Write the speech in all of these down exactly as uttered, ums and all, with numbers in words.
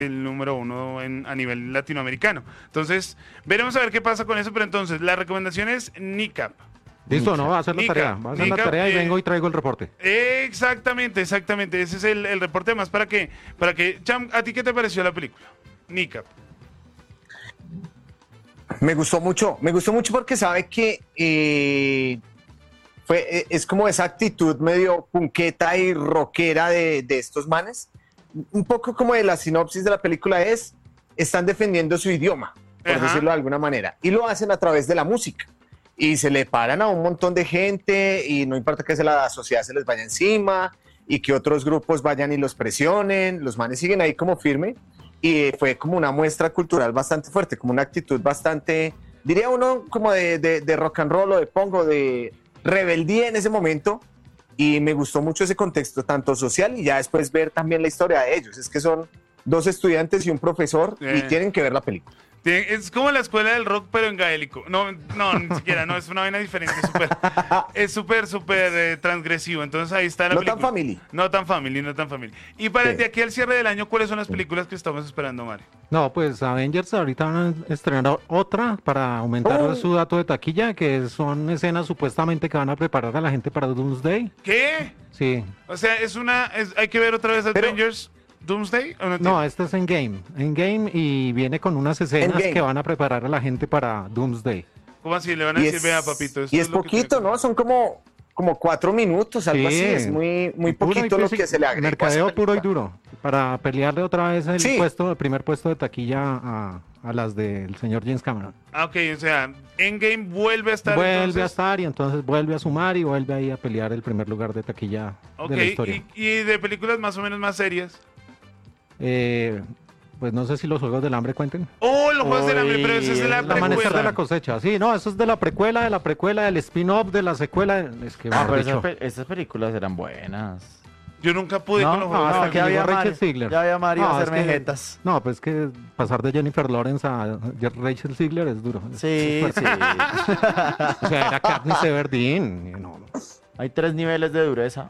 el número uno en, a nivel latinoamericano. Entonces, veremos a ver qué pasa con eso, pero entonces, la recomendación es Niqab. Listo, no, va a hacer la Nica, tarea. Va a hacer Nica, la tarea y eh, vengo y traigo el reporte. Exactamente, exactamente. Ese es el, el reporte más para que, para que, Cham, ¿a ti qué te pareció la película? Niqab. Me gustó mucho, me gustó mucho porque sabe que eh, fue, es como esa actitud medio punqueta y rockera de, de estos manes. Un poco como de la sinopsis de la película es, están defendiendo su idioma, por Ajá. decirlo de alguna manera, y lo hacen a través de la música. Y se le paran a un montón de gente y no importa que se la sociedad se les vaya encima y que otros grupos vayan y los presionen, los manes siguen ahí como firme. Y fue como una muestra cultural bastante fuerte, como una actitud bastante, diría uno, como de, de, de rock and roll o de pongo, de rebeldía en ese momento. Y me gustó mucho ese contexto, tanto social y ya después ver también la historia de ellos. Es que son dos estudiantes y un profesor Eh. y tienen que ver la película. Tiene- Es como la escuela del rock, pero en gaélico. No, no, ni siquiera, no, es una vaina diferente. Es súper, es súper, súper eh, transgresivo. Entonces ahí está la No película. tan family. No tan family, no tan family. Y para Sí. de aquí al cierre del año, ¿cuáles son las películas que estamos esperando, Mario? No, pues Avengers ahorita van a estrenar otra para aumentar Oh. su dato de taquilla, que son escenas supuestamente que van a preparar a la gente para Doomsday. ¿Qué? Sí. O sea, es una, es- hay que ver otra vez Pero- Avengers Doomsday. ¿O no No, entiendo? este es Endgame. Endgame y viene con unas escenas Endgame. que van a preparar a la gente para Doomsday. ¿Cómo así? Le van a Y decir, es, vea, papito. esto y es lo que tiene poquito, que- ¿no? Son como, como cuatro minutos, algo Sí. así. Es muy, muy Puro y poquito lo físico, que se le agrega. Mercadeo puro y duro. Para pelearle otra vez el Sí. puesto, el primer puesto de taquilla a, a las del señor James Cameron. Ah, ok, o sea, Endgame vuelve a estar. Vuelve entonces- a estar y entonces vuelve a sumar y vuelve ahí a pelear el primer lugar de taquilla Ok, de la historia. y, y de películas más o menos más serias. Eh, pues no sé si los Juegos del Hambre cuenten. Oh, los Juegos del Hambre, pero esa es Uy, la El amanecer de precuela. la cosecha. Sí, no, eso es de la precuela, de la precuela, del spin-off, de la secuela. Es que, Ah, mejor pero dicho. esas, pe- esas películas eran buenas. Yo nunca pude No, con los no, Juegos del hasta Hambre. que ya llegó había Rachel Mario, Ziegler. ya había Mario a No, es hacerme que- jetas. No, pues que pasar de Jennifer Lawrence a Rachel Ziegler es duro. Es- Sí, es sí. fuerte. O sea, era Katniss Everdeen. y No, no. Hay tres niveles de dureza.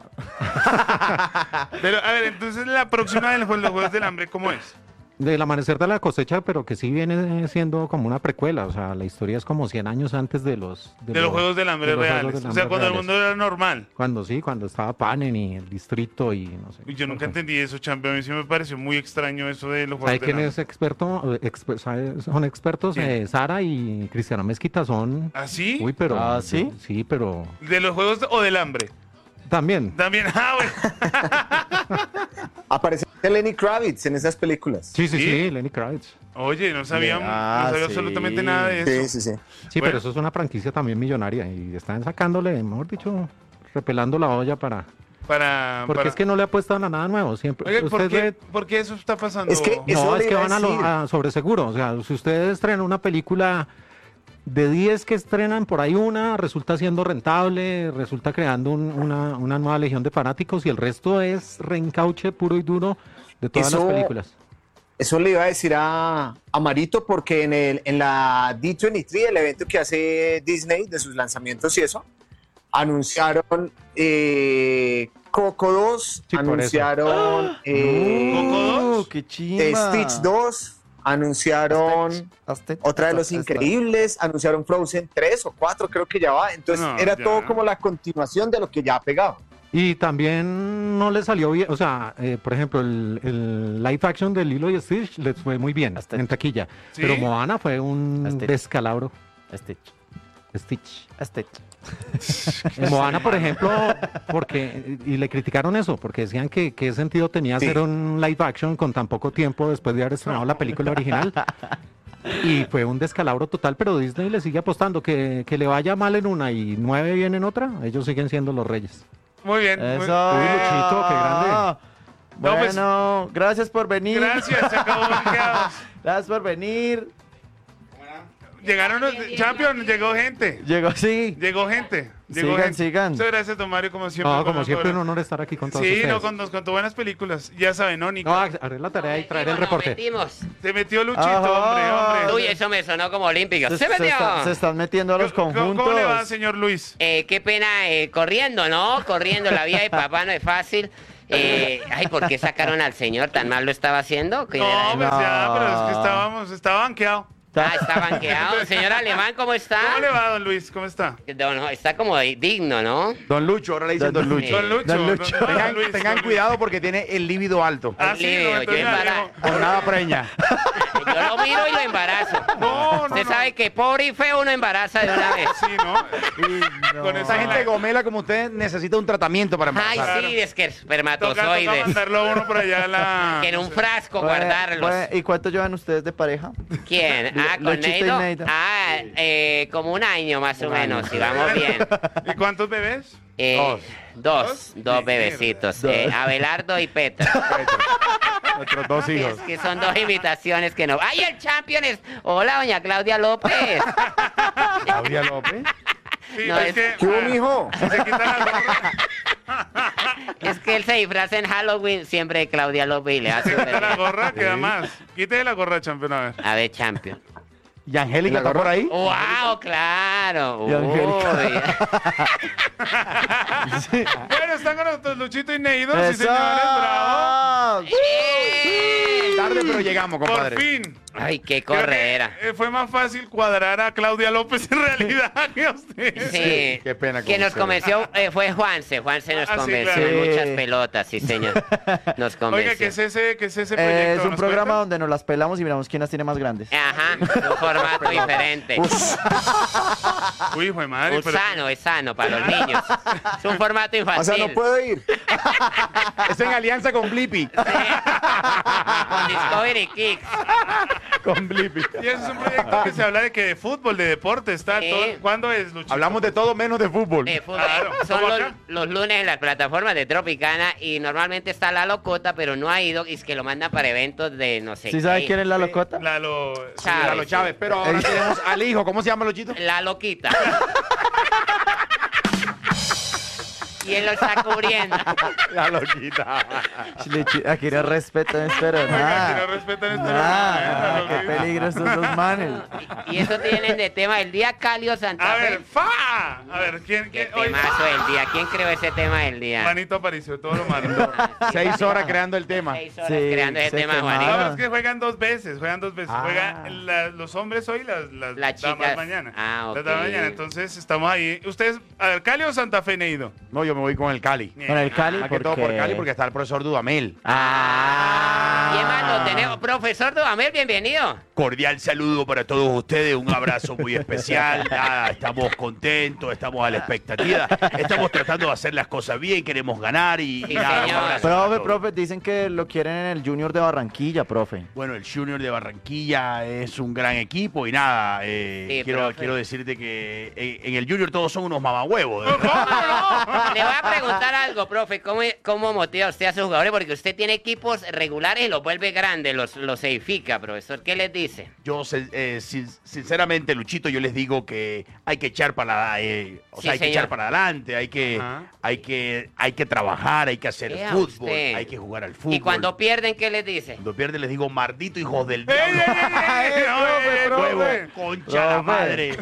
Pero, a ver, entonces la próxima de los Juegos del Hambre, ¿cómo es? Del amanecer de la cosecha, pero que sí viene siendo como una precuela. O sea, la historia es como cien años antes de los... De los Juegos del Hambre de los Juegos reales. del O sea, Hambre cuando el reales. mundo era normal. Cuando sí, cuando estaba Panem y el distrito y no sé. Y yo nunca entendí eso, champion. A mí sí me pareció muy extraño eso de los Juegos ¿Sabe del quién Hambre. es experto? Exper- sabe- son expertos. ¿Quién? eh, Sara y Cristiano Mezquita son... ¿Ah, sí? Uy, pero... ¿Ah, sí? Sí, pero... ¿De los Juegos de- o del Hambre? También. También, ah, bueno. Aparece Lenny Kravitz en esas películas. Sí, sí, ¿Sí? sí, Lenny Kravitz. Oye, no sabía, Ah, no sabía sí. absolutamente nada de eso. Sí, sí, sí. Sí, Bueno. pero eso es una franquicia también millonaria y están sacándole, mejor dicho, repelando la olla para... Para, Porque para- es que no le apuestan a nada nuevo. Siempre. Oye, ¿por usted qué, ve- por qué eso está pasando? Es que- Eso No, le es que iba a van a, lo, decir. a sobre seguro. O sea, si ustedes estrenan una película de diez que estrenan, por ahí una resulta siendo rentable, resulta creando un- una, una nueva legión de fanáticos y el resto es reencauche puro y duro de todas Eso- las películas. Eso le iba a decir a, a Marito porque en, el, en la D veintitrés, el evento que hace Disney de sus lanzamientos y eso, anunciaron eh, Coco dos, Sí, por eso. anunciaron eh, ¿Coco dos? Uh, ¡Qué chimba! eh, Stitch dos, anunciaron Stitch, otra de Los Stitch. Increíbles, anunciaron Frozen tres o cuatro, creo que ya va. Entonces No, era ya. todo como la continuación de lo que ya ha pegado. Y también no le salió bien, o sea, eh, por ejemplo, el, el live action de Lilo y Stitch les fue muy bien Hasta- en taquilla. ¿Sí? Pero Moana fue un Hasta- descalabro. Stitch. Stitch. Stitch. En Moana, por ejemplo, porque y le criticaron eso, porque decían que qué sentido tenía Sí. hacer un live action con tan poco tiempo después de haber estrenado la película original. Y fue un descalabro total, pero Disney le sigue apostando que, que le vaya mal en una y nueve bien en otra, ellos siguen siendo los reyes. Muy bien. muy- Eso. Uy, Luchito, qué grande. No, pues- Bueno, gracias por venir. Gracias, se acabó Blanqueados. Gracias por venir. Llegaron los Champion, llegó gente. Llegó, sí. Llegó gente. Llegó Sigan, gente. sigan. Muchas gracias, don Mario, como siempre. No, con como las siempre, un buenas- honor estar aquí con todos Sí, ustedes. no, con, nos contó buenas películas. Ya saben, ¿no, Nico? No, haré la tarea y traeré el Nos reporte. metimos. Se metió Luchito, Ajá. hombre, hombre. Uy, eso me sonó como olímpico. Se, ¡Se se metió! está- se están metiendo a los ¿Cómo- conjuntos. ¿Cómo le va, señor Luis? Eh, qué pena, eh, corriendo, ¿no? Corriendo, la vida de papá no es fácil. Eh, ay, ¿por qué sacaron al señor? ¿Tan mal lo estaba haciendo? ¿Quién era No, él? pues ya, No. pero es que estábamos, estaba banqueado. Ah, está banqueado. Señor Alemán, ¿cómo está? ¿Cómo le va, don Luis? ¿Cómo está? No, no, está como digno, ¿no? Don Lucho, ahora le dicen Don, Don Lucho. Don Lucho. Don Lucho. don- don Tengan, Luis, tengan don cuidado porque tiene el líbido alto. Ah, sí, Líbido, no, yo entonces ya embara- digo, Por nada preña. Yo lo miro y lo embarazo. No, no, Usted no. sabe que pobre y feo uno embaraza de una vez. Sí, ¿no? Con Esa gente gomela como usted necesita un tratamiento para Ay, embarazar. sí, es que Toca, toca espermatozoides. mandarlo a uno por allá a la... Que en un frasco Bueno, guardarlos. bueno, ¿y cuánto llevan ustedes de pareja? ¿Quién? Ah, con Luchito y Neido. Neido. Ah, eh, como un año más o menos, si vamos bien. ¿Y cuántos bebés? Eh, Dos. Dos, ¿Dos? dos Sí, bebecitos. eh, Abelardo y Petra. Nuestros dos Es hijos. que son dos invitaciones que no. ¡Ay, el champion es! Hola, doña Claudia López. Claudia López. Sí, No, es, es- que... ¿Qué hubo, ah, mijo? si se quita la gorra, Es que él se disfraza en Halloween siempre de Claudia López y le hace se un quita la berrinche. gorra, queda más. Quítese la gorra, campeón, a ver. A ver, champion. ¿Y Angélica ¿Y la está por gorra? ahí? ¡Wow! ¡Claro! Y Angélica. Uy. Bueno, están con nosotros Luchito y Neido, sí ¡Eso! señores, bravo. ¡Eh! Tarde, pero llegamos, compadre. Por fin. ¡Ay, qué Creo que, corredera! eh, fue más fácil cuadrar a Claudia López en realidad que a usted. Sí, Qué pena con que nos ustedes. convenció eh, fue Juanse, Juanse nos Ah, sí, convenció claro. en Sí. muchas pelotas, sí señor, nos convenció. Oiga, ¿qué es ese, qué es ese Eh, proyecto? es un ¿Nos programa cuenta? donde nos las pelamos y miramos quién las tiene más grandes. Ajá, un formato diferente. Uy, hijo de madre, Un pero... sano, es sano para los niños. Es un formato O infantil. sea, no puedo ir. Es en alianza con Blippi. Con Discovery Kicks. Con Blippi. Y ese es un proyecto que se habla de que de fútbol, de deportes, tal. Sí. todo- ¿Cuándo es, Luchito? Hablamos de todo menos de fútbol. De fútbol. Claro, Son ¿como los, acá? los lunes en las plataformas de Tropicana y normalmente está la locota, pero no ha ido y es que lo mandan para eventos de no sé ¿Sí qué. sabe quién es la locota? Lalo... Chávez. Sí, Lalo Chávez. Pero ahora tenemos al hijo. ¿Cómo se llama, Luchito? La loquita. Y él lo está cubriendo. La loquita. Lechi- Aquí no respetan, espero. Oiga, que no Nada. respetan este Nada. hermano, Qué ¿no? peligro estos dos manes. Y eso tienen de tema el día Calio Santa A Fe. ver, ¡fa! A ver, ¿quién? Qué quién hoy- temazo del día. ¿Quién creó ese tema del día? Manito Aparicio, todo lo malo. Seis horas creando el tema. Seis horas Sí, creando ese se tema, quemaba. Juanito. No, pero es que juegan dos veces, juegan dos veces. Ah. Juegan la- los hombres hoy y las, las Las damas chicas. mañana. Ah, ok. Las damas mañana. Entonces estamos ahí. ¿Ustedes, a ver, Cali o Santa Fe, Neido? No, yo me voy con el Cali. Con el Cali, Más que todo por porque... Cali porque está el profesor Dudamel. Ah. Y es más, lo tenemos. Profesor Dudamel, bienvenido. Cordial saludo para todos ustedes, un abrazo muy especial. Nada, estamos contentos, estamos a la expectativa, estamos tratando de hacer las cosas bien, queremos ganar y, Sí, y nada, un señor. abrazo para Profe, todos. profe, dicen que lo quieren en el Junior de Barranquilla, profe. Bueno, el Junior de Barranquilla es un gran equipo y nada, eh, Sí, quiero, profe. quiero decirte que en, en el Junior todos son unos mamahuevos. de ¿Cómo verdad. no? Le voy a preguntar algo, profe. ¿Cómo, cómo motiva usted a sus jugadores? Porque usted tiene equipos regulares y los vuelve grandes, los, los edifica, profesor. ¿Qué les dice? Yo, se- eh, sin- sinceramente, Luchito, yo les digo que hay que echar para, eh, o Sí, sea, hay que señor. echar para adelante, hay que, Ajá. hay que, hay que trabajar, hay que hacer Vea fútbol, usted. hay que jugar al fútbol. Y cuando pierden, ¿qué les dice? Cuando pierde les digo, mardito hijos del ¡Ey, diablo. ey, ey, ey! No, profe, eh, profe. profe. Concha la Profe. madre.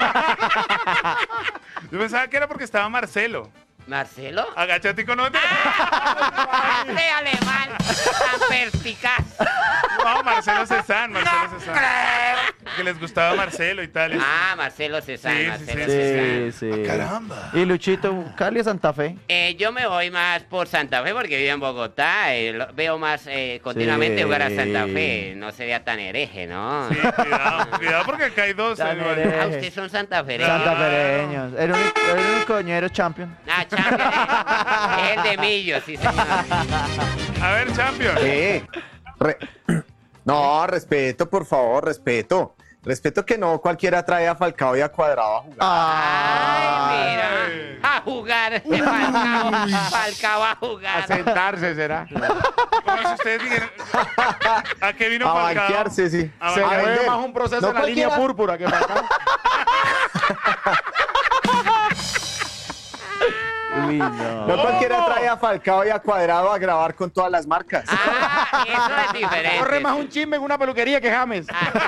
Yo pensaba que era porque estaba Marcelo. ¿Marcelo? Agachate con otro. ¡Este alemán tan perspicaz! No, Marcelo Cezanne, Marcelo Cezanne. Que les gustaba Marcelo y tal. Ah, Marcelo Cezanne, Sí, sí, Marcelo sí, Cezanne. Sí, sí. Caramba. Y Luchito, Cali o Santa Fe. Eh, yo me voy más por Santa Fe porque vivo en Bogotá. eh, lo- veo más eh, continuamente Sí. jugar a Santa Fe. No sería tan hereje, ¿no? Sí, cuidado, cuidado porque acá hay dos. Tan eh, hereje. Ah, ustedes son santafereños. Santa- Santafereños. El único, el único ñero champion. Ah, champion. eh, Es el de Millo, sí, señor. A ver, Champion. ¿Qué? Re- No, respeto, por favor, respeto. Respeto que no cualquiera trae a Falcao y a Cuadrado a jugar. Ay, mira. A jugar. Falcao, Falcao a A jugar. sentarse será. ¿Cómo es ustedes dijeron? ¿A qué vino A Falcao? banquearse, sí. A Se banquear. mueve vender. más un proceso No en la línea cualquiera. púrpura que Falcao. Uy, no. No cualquiera trae a Falcao y a Cuadrado a grabar con todas las marcas. Ah, eso es diferente. Corre más un chisme en una peluquería que James.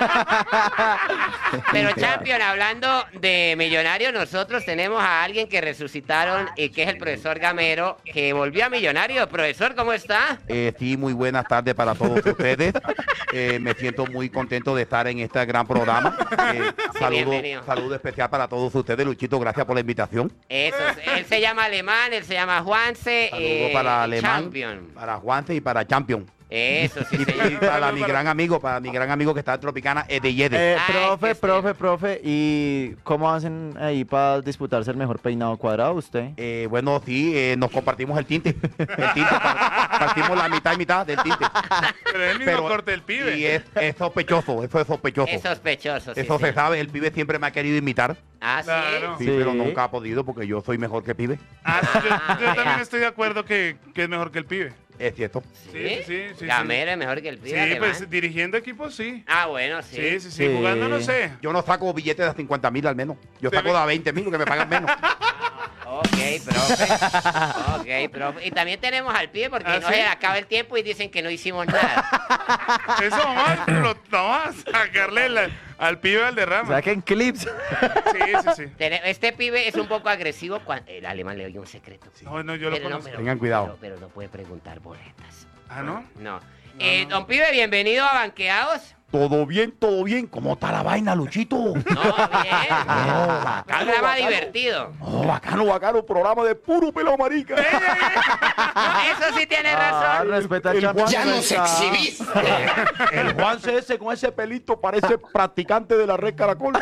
Pero Champion, hablando de millonarios, nosotros tenemos a alguien que resucitaron y que es el profesor Gamero, que volvió a millonario. Profesor, ¿cómo está? Eh, sí, muy buenas tardes para todos ustedes. Eh, me siento muy contento de estar en este gran programa. Eh, saludo, bienvenido. saludo especial para todos ustedes. Luchito, gracias por la invitación. Eso, él se llama Alemán, él se llama Juanse. Saludo eh, para Alemán, Champion. para Juanse y para Champion. Eso, sí, Y, señor. y para mi gran amigo, para mi gran amigo que está en Tropicana, Edeyede. Eh, Ay, profe, qué profe, profe, ¿y cómo hacen ahí para disputarse el mejor peinado Cuadrado usted? Eh, bueno, sí, eh, nos compartimos el tinte. El tinte, par- partimos la mitad y mitad del tinte. Pero es el mismo corte del pibe. Y es, es sospechoso, eso es sospechoso. Es sospechoso, sí, Eso se señor. sabe, el pibe siempre me ha querido imitar. Ah, sí. Claro. Sí, Sí. pero nunca ha podido porque yo soy mejor que el pibe. Ah, sí, yo, yo Ah, también ya. estoy de acuerdo que, que es mejor que el pibe. Es cierto. ¿Sí? Sí, sí, sí, sí. Gamero es mejor que el Sí, pibe alemán. pues dirigiendo equipos, sí. Ah, bueno, sí. Sí, sí, sí. Sí. Jugando no sé. Yo no saco billetes de cincuenta mil al menos. Yo Se saco ve- de a veinte mil que me pagan menos. Ok, profe. Ok, profe. Y también tenemos al pibe porque ¿Ah, no sí? se le acaba el tiempo y dicen que no hicimos nada. Eso vamos a, lo- vamos a sacarle la- al pibe al derrama. Saquen clips. Sí, sí, sí. Tene- Este pibe es un poco agresivo cuando el alemán le oye un secreto. No, no, yo lo Pero no, conozco. pero- Tengan cuidado. Pero, pero no puede preguntar boletas. Ah, ¿no? No. Eh, don pibe, bienvenido a Banqueados. Todo bien, todo bien. ¿Cómo está la vaina, Luchito? No, bien. bacano, Programa bacano. divertido. Oh, bacano, bacano. Programa de puro pelo marica. Eso sí tiene Ah, razón. respeta a El Champion. Juan- no está. El Juan C S con ese pelito parece practicante de la red Caracol.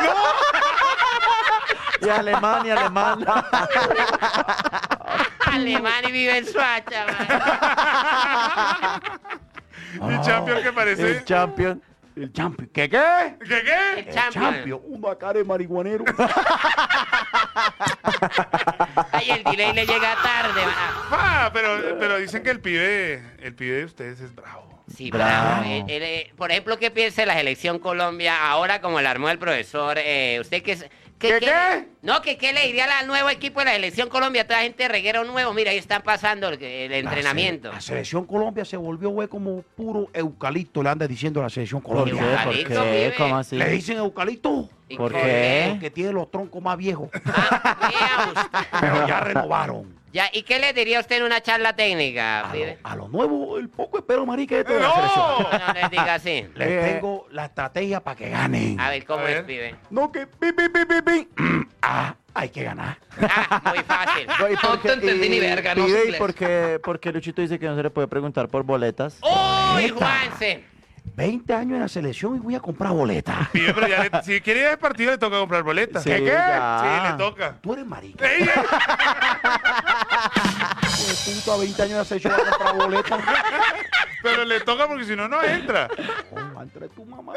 Y alemán, y alemán. Alemán y vive en Suacha, man. Y Champion que parece. El Champion. El champion. ¿Qué qué? ¿Qué qué? El champion. Champion. Una cara de marihuanero. Ay, el delay le llega tarde, man. Ah, pero, pero dicen que el pibe, el pibe de ustedes es bravo. Sí, Bravo. bravo. Él- él, eh, por ejemplo, ¿qué piensa de la selección Colombia ahora como la armó el profesor? Eh, ¿Usted qué, es- ¿Qué, qué- qué? No, que qué le diría al nuevo equipo de la selección Colombia, toda la gente reguero nuevo, mira, ahí están pasando el, el entrenamiento. La selección Colombia se volvió güey como puro eucalipto, le anda diciendo a la selección ¿Por Colombia. qué? ¿Por Eucalipto, qué? pibe. ¿Cómo así? ¿Le dicen eucalipto? ¿Y ¿Por por qué? Porque tiene los troncos más viejos. Ah, vea usted. Pero ya renovaron. Ya, ¿y qué le diría usted en una charla técnica, A pibe? lo, a lo nuevo, el poco espero marica este de la selección. ¡No! No, no les diga así. Les Eh. tengo la estrategia para que ganen. A ver, ¿cómo A es, ver. pibe? No que pi, pi, pi, pi, pi. Ah, hay que ganar. Ah, muy fácil. Oye, No ¿por qué- te entendí y- ni verga, no sé pide, ¿y inglés. por qué, por qué Luchito dice que no se le puede preguntar por boletas? ¡Uy, Neta. Juanse! veinte años en la selección y voy a comprar boletas. Pibe, pero ya le- si quiere ir al partido le toca comprar boletas. Sí, ¿Qué qué? ya. Sí, le toca. Tú eres marica. Ey, ey. Pues, puto, a veinte años en la selección voy a comprar boletas. Pero le toca porque si no, no entra. Oh, entre tu mamá.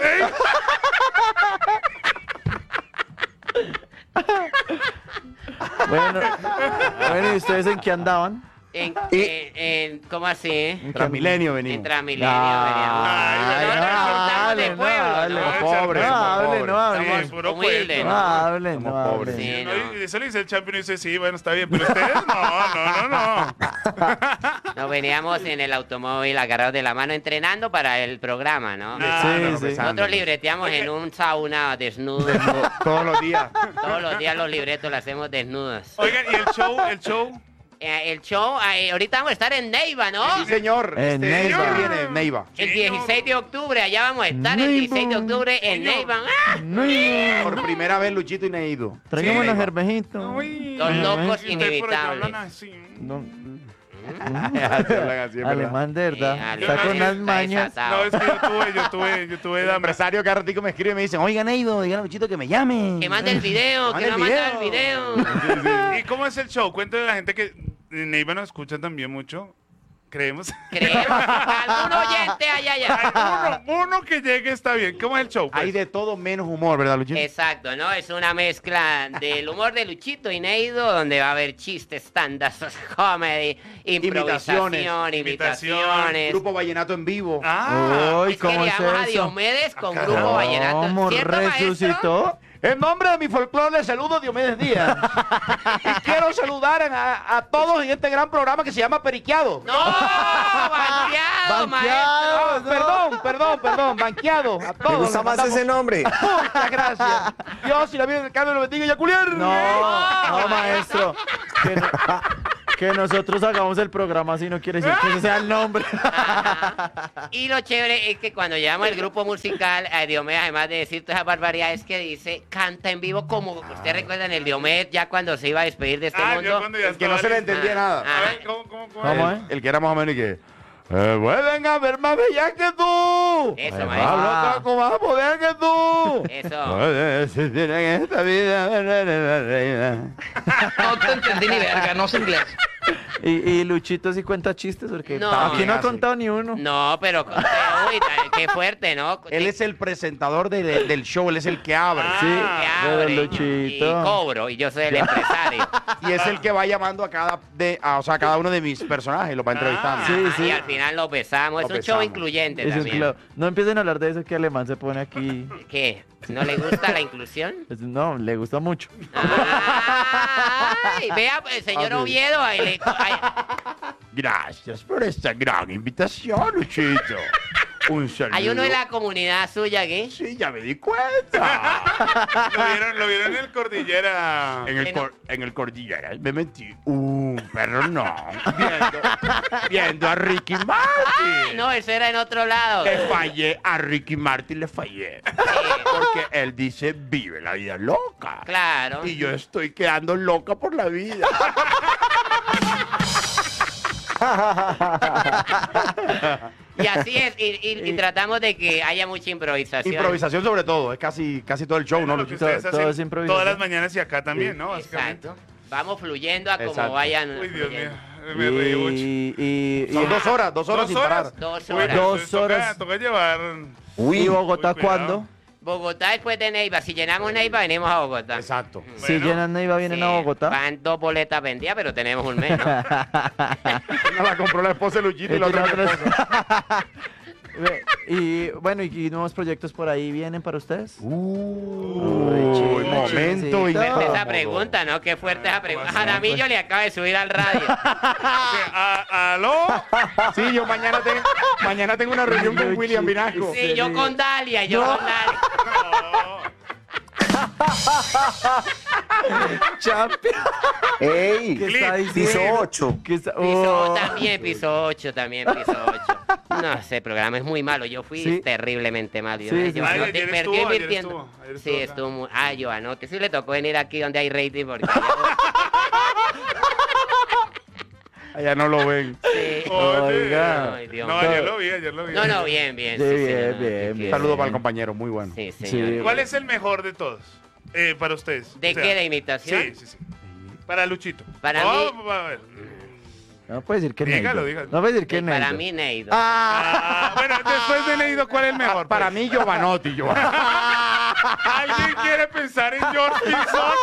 Bueno, bueno, ¿y ustedes en qué andaban? En, en, en- ¿Cómo así? ¿En qué Transmilenio En venimos. Transmilenio Ay, veníamos. no Nosotros hable, de no pueblo, hable. ¿no? No, pobres, No somos hable, pobres. no hable. Sí, puro humilde, cuento. No ¿no? hablen, no Somos pobres. hablen. Sí, No, no. y eso le dice el champion y dice, sí, bueno, está bien, pero ustedes no, no, no, no. Nos veníamos en el automóvil agarrados de la mano entrenando para el programa, ¿no? Ah, Sí, no, sí. Nosotros libreteamos en un sauna desnudos. Todos los días. Todos los días los libretos los hacemos desnudos. Oigan, ¿y el show, el show? Eh, el show, eh, ahorita vamos a estar en Neiva, ¿no? Sí, señor. En Este Neiva. año viene Neiva. El dieciséis de octubre, allá vamos a estar el dieciséis de octubre en Neiva. ¡Ah! No, Por primera vez Luchito y Neido. traigamos Sí. los cervejitos. Uy. Los locos Y ustedes por allá hablan inevitables. así. No, Alemán alemán de verdad. Eh, Está con unas está mañas. desatado. No, es que yo tuve, yo tuve, yo tuve El dama. empresario cada ratico me escribe y me dicen, oiga Neido, dígale a Luchito que me llame. Que mande el video, Que que no mande manda el el video. ¿Y cómo es el show? Cuéntale a la gente que en Neiva nos escuchan también mucho. Creemos. Creemos. Algún oyente allá, allá. uno, uno que llegue está bien. ¿Cómo es el show? pues? Hay de todo menos humor, ¿verdad, Luchito? Exacto, ¿no? Es una mezcla del humor de Luchito y Neido, donde va a haber chistes, tandas, comedy, improvisación, Imitaciones. imitaciones. Grupo Vallenato en vivo. Ah, Uy, Es que ¿cómo es liamos a eso? Diomedes con Ah, Grupo Vallenato. ¿Cómo ¿Cierto, maestro? resucitó? En nombre de mi folclore les saludo Diomedes Díaz. Y quiero saludar a, a todos en este gran programa que se llama Periqueado. ¡No! ¡Banqueado, maestro! Ah, perdón, perdón, perdón, banqueado. A todos. Me gusta les más mandamos ese nombre. Muchas gracias. Dios y la Virgen del Carmen lo bendiga y a culiar. No, no, maestro. Que, no- que nosotros hagamos el programa así no quiere decir que ese sea el nombre. Y lo chévere es que cuando llamamos el grupo musical, a Diomedes, además de decir todas esas barbaridades que dice, canta en vivo como usted recuerda en el Diomedes ya cuando se iba a despedir de este Ah, yo mundo. cuando ya El que no estaba se le listo. entendía nada. Ah. A ver, ¿cómo, cómo, cómo? ¿Cómo es? es? El que era más o menos y que... Eh, pueden haber más bellas que tú. Eso, Ay, maestro. Hablo poco más poder que tú. Eso. Puede existir en esta vida. No te entendí ni verga, no sé inglés. Y, y Luchito sí cuenta chistes porque No. aquí no ha Hace. contado ni uno. No, pero uy, qué fuerte, ¿no? Él es el presentador de- de- del show, él es el que abre. Ah. Sí, Que pero abre Luchito. y cobro y yo soy el empresario. Y es el que va llamando a cada, de, a, o sea, a cada uno de mis personajes y los va entrevistando. Sí, Ajá, sí. Y al final lo besamos. Lo Es un show besamos. incluyente Eso es también. claro. No empiecen a hablar de eso que Alemán se pone aquí. ¿Qué? ¿No le gusta la inclusión? Pues, no, le gusta mucho. Ay, vea, pues, señor Ah, sí. Oviedo, ahí le- ahí- Gracias por esta gran invitación, Luchito. Un saludo. hay uno de la comunidad suya aquí. Sí, ya me di cuenta. Lo vieron, lo vieron en el Cordillera. En el, Bueno. cor- en el Cordillera me metí un perro no. Viendo, viendo a Ricky Martin. No, ese era en otro lado. Le fallé a Ricky Martin, le fallé. Sí, Porque él dice, vive la vida loca. claro. Y yo estoy quedando loca por la vida. Y así es, y, y- y tratamos de que haya mucha improvisación. Improvisación sobre todo, es casi, casi todo el show, ¿no, Lo que Luchito? ustedes todo hacen es improvisación. todas las mañanas y acá también, ¿no? Básicamente. Exacto. Vamos fluyendo a como Exacto. vayan. Uy, Dios mío. fluyendo. Me reí mucho. Y, y, y- Son dos horas, dos horas ¿Dos sin horas? parar. Dos Uy, horas. Dos entonces toca- horas. Toca llevar. Uy, ¿Y Bogotá Uy, cuidado. cuándo? Bogotá después de Neiva. Si llenamos Neiva, venimos a Bogotá. Exacto. Si Bueno. llenan Neiva, vienen Sí, a Bogotá. Van dos boletas vendidas, pero tenemos un mes, ¿no? Una la compró la esposa de Luchito y la Este, otra mi la esposa. Ve, y bueno, ¿y, y nuevos proyectos por ahí vienen para ustedes? Uy, chico, momento chiquito. Fuerte esa incómodo. pregunta, ¿no? Qué fuerte esa pregunta. Jaramillo le acaba de subir al radio. Ah, ¿Aló? Sí, yo mañana, tengo mañana tengo una reunión con William Vinasco. Sí, yo con Dalia, yo con Dalia. Champion. ¡Ey! ¿Qué está Clip. Piso diciendo? ocho. ¿Qué está- Piso Oh. también, piso ocho, también piso ocho. No, ese programa es muy malo. Yo fui Sí. terriblemente malo. Yo, Sí, sí, yo sí. no Ay, te- ayer me estuvo, quedé ayer invirtiendo. estuvo, ayer Sí, estuvo acá. estuvo muy. Ah, yo anoche sí le tocó venir aquí donde hay rating porque allá- Allá no lo ven. sí. Oiga. Ay, Dios No, mío. ayer lo vi, ayer lo vi. No, no, bien, bien. Sí, Sí, bien, señor. bien, Sí, bien. Saludo para el compañero, muy bueno. Sí, Sí. señor. ¿Cuál es el mejor de todos eh, para ustedes? ¿De O sea, qué? ¿De imitación? Sí, sí, sí. Para Luchito. Para Oh, mí- a ver. No puede decir que Dígalo, Neido. dígalo. No puede decir que Sí, para Neido. mí, Neido. Ah, bueno, después de Neido, ¿cuál es el mejor? Para pues? mí, Giovanotti, Giovanotti. ¿Alguien quiere pensar en George Pinzón?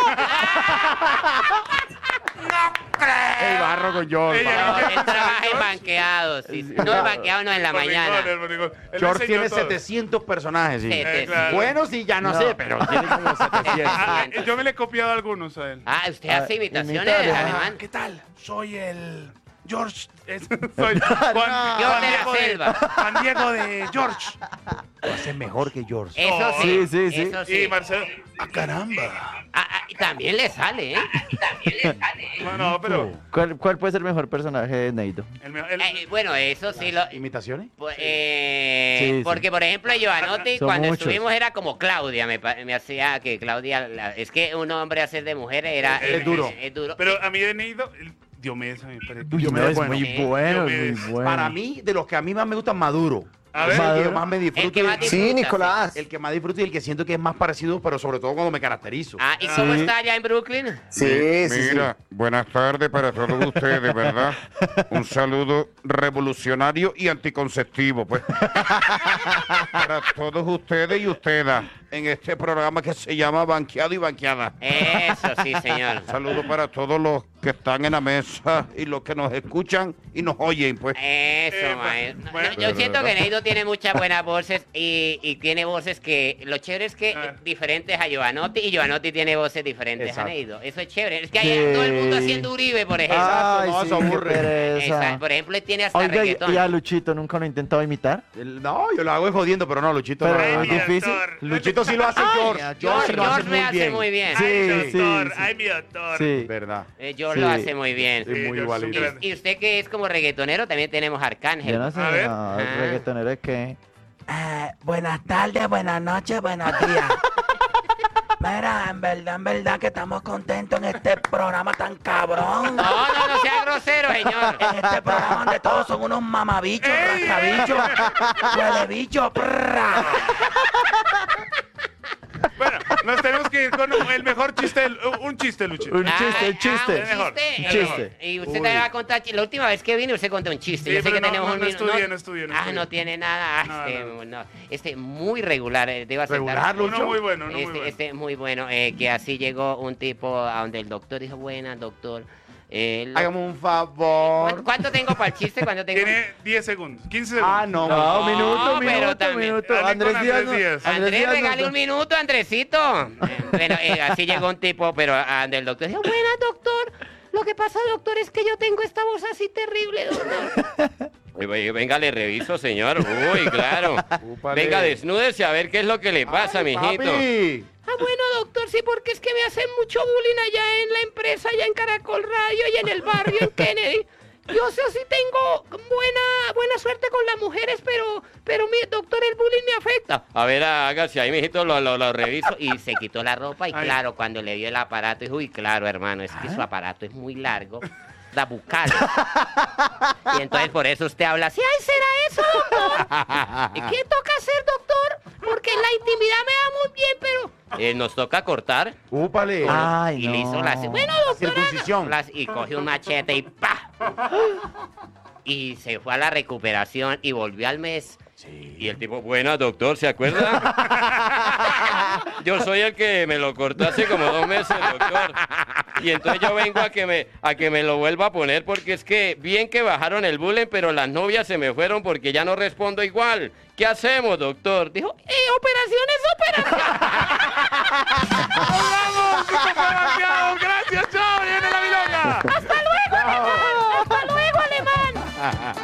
El barro con George. Ella No, quiere él pensar trabaja en George. banqueados. sí. No, en banqueado no, en la Borrigón, mañana. el borrigón. Él George enseñó tiene todo. setecientos personajes, sí. Sí, Eh, sí, claro. Bueno, sí, ya no, No. sé, pero tiene como setecientos. Ah, ah, yo me le he copiado algunos a él. Ah, usted Ah, hace imitaciones, imita de- alemán. ¿Qué tal? Soy el George. es- soy Juan, George Juan de la Diego de, Selva. Juan Diego de George. Lo hace mejor que George. Eso No. sí, Sí, sí, sí. eso sí. Y Marcelo. ¡Ah, caramba! Ah, ah, y también le sale, ¿eh? No, no, pero. ¿Cuál, ¿Cuál puede ser el mejor personaje de Neido? El, mejor- el- Eh, bueno, eso sí lo... ¿Imitaciones? pues, eh, Sí, sí. porque, por ejemplo, Giovanotti, Son cuando muchos. estuvimos era como Claudia, me, pa- me hacía que Claudia... la- es que un hombre hacer de mujer era... Es duro. Es, duro. pero a mí de Neido. el- Diomedes a mí me parece. Uy, Yo me no, doy es bueno. muy Sí. bueno, Yo es me- muy bueno. Para mí, de los que a mí más me gustan, Maduro. A Es ver. el que Maduro. más me disfruto. El que más y- Sí, disfruta, Nicolás. el que más disfruto y el que siento que es más parecido, pero sobre todo cuando me caracterizo. Ah, ¿y cómo Sí. está allá en Brooklyn? Sí, sí, sí. Mira, buenas tardes para todos ustedes, ¿verdad? Un saludo revolucionario y anticonceptivo, pues. Para todos ustedes y ustedes. en este programa que se llama Banqueado y Banqueada. Eso sí, señor. Un saludo para todos los que están en la mesa y los que nos escuchan y nos oyen, pues. Eso, Eh, maestro. bueno. yo, yo siento que Neido tiene muchas buenas voces y, y tiene voces que... Lo chévere es que Ah. diferentes a Giovanotti y Giovanotti tiene voces diferentes Exacto. a Neido. Eso es chévere. Es que hay Sí. todo el mundo haciendo Uribe, por ejemplo. Ay, no, sí, se qué aburre. pereza. Esa- por ejemplo, él tiene hasta Oiga, y, reggaetón. y a Luchito nunca lo he intentado imitar. El- No, yo lo hago jodiendo, pero no, Luchito Pero no. Ay, es mi difícil. doctor. Luchito sí lo hace George. George, George sí lo hace George me muy hace bien. muy bien. Sí, Ay, sí, doctor, sí. ay, mi doctor. Sí. ¿Verdad? Eh, George Sí. lo hace muy bien. Es muy George igualito. es un grande. Y usted que es como reggaetonero, también tenemos Arcángel. Yo no sé, A ver. no, Ah. reggaetonero es que... buenas tardes, buenas noches, buenos días. Mira, en verdad, en verdad que estamos contentos en este programa tan cabrón. No, no, no sea grosero, señor. En este programa donde todos son unos mamabichos, ¡Ey! rascabichos, huelebichos, prrra. Bueno, nos tenemos que ir con el mejor chiste, del- un chiste, Luchito. Un chiste, Ah, un chiste. ah, Es mejor. un chiste. Un eh, chiste. Y usted Uy. también va a contar. La última vez que vine, usted contó un chiste. Sí, Yo sé pero que no, tenemos no, un no minuto. estudié, no estudié, no Ah, estudié. no tiene nada. Ah, No, este, no, no. Este, muy regular. eh, Debo aceptar. Regular, Lucho. Uno muy bueno, uno muy Este, bueno. este, muy bueno. eh, que así llegó un tipo a donde el doctor dijo, buena, doctor. eh, lo- Hágame un ¿Cuánto, favor. cuánto tengo para el chiste? ¿Cuánto tengo? Tiene diez segundos, quince segundos. Ah, no. No, No, minuto, pero minuto, también- minuto. Dale con Andrés Díaz. Andrés no- Díaz. Andrés, Díaz no regale está- un minuto, Andresito. Eh, bueno, eh, así llegó un tipo, pero ah, del doctor dijo, buenas, doctor. Lo que pasa, doctor, es que yo tengo esta voz así terrible, doctor. Venga, le reviso, señor. Uy, claro. Úpale. Venga, desnúdese a ver qué es lo que le pasa, Ay, mijito. papi. Ah, bueno, doctor, sí, porque es que me hacen mucho bullying allá en la empresa, allá en Caracol Radio y en el barrio, en Kennedy. Yo sé sí tengo buena buena suerte con las mujeres, pero, pero mi doctor, el bullying me afecta. A ver, hágase ahí, mijito, lo, lo, lo reviso. Y se quitó la ropa y Ay. claro, cuando le dio el aparato, dijo, uy, claro, hermano, es que su aparato es muy largo. Da bucal. Y entonces por eso usted habla así, ay, ¿será eso, doctor? ¿Y qué toca hacer, doctor? Porque en la intimidad me va muy bien, pero... Eh, nos toca cortar. Úpale. Ay, y le hizo no. la... Bueno, doctora. Circuncisión. Las- y cogió un machete y ¡pa! Y se fue a la recuperación y volvió al mes. Y el tipo, buena, doctor, ¿se acuerda? Yo soy el que me lo cortó hace como dos meses, doctor. Y entonces yo vengo a que me a que me lo vuelva a poner porque es que bien que bajaron el bullying, pero las novias se me fueron porque ya no respondo igual. ¿Qué hacemos, doctor? Dijo, eh, operación es operación. ¡Vamos! ¡Esto fue Banqueado! ¡Gracias, chao! ¡Viene la milonga! Hasta luego, alemán.